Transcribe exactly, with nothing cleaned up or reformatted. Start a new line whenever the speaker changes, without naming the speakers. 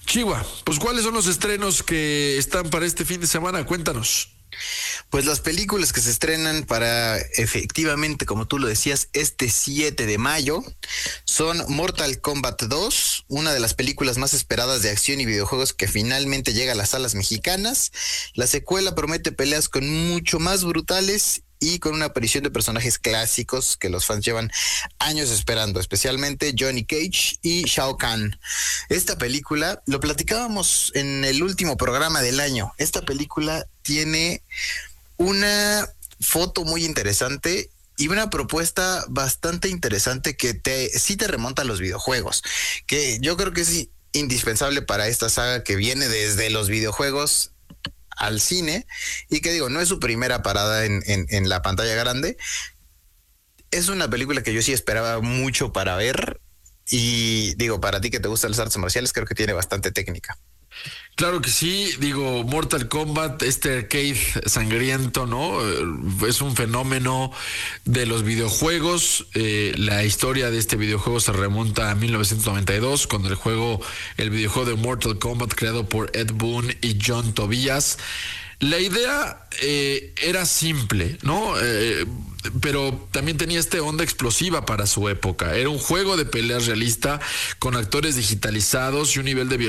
Chihuahua, pues ¿cuáles son los estrenos que están para este fin de semana? Cuéntanos.
Pues las películas que se estrenan para, efectivamente, como tú lo decías, este siete de mayo, son Mortal Kombat dos, una de las películas más esperadas de acción y videojuegos que finalmente llega a las salas mexicanas. La secuela promete peleas con mucho más brutales y con una aparición de personajes clásicos que los fans llevan años esperando, especialmente Johnny Cage y Shao Kahn. Esta película, lo platicábamos en el último programa del año, esta película tiene una foto muy interesante y una propuesta bastante interesante que te sí te remonta a los videojuegos, que yo creo que es indispensable para esta saga que viene desde los videojuegos al cine, y que digo, no es su primera parada en, en, en la pantalla grande. Es una película que yo sí esperaba mucho para ver, y digo, para ti que te gustan las artes marciales, creo que tiene bastante técnica.
Claro que sí, digo, Mortal Kombat, este arcade sangriento, ¿no? Es un fenómeno de los videojuegos. Eh, la historia de este videojuego se remonta a mil novecientos noventa y dos, con el juego, el videojuego de Mortal Kombat creado por Ed Boon y John Tobias. La idea eh, era simple, ¿no? Eh, pero también tenía esta onda explosiva para su época. Era un juego de peleas realista con actores digitalizados y un nivel de violencia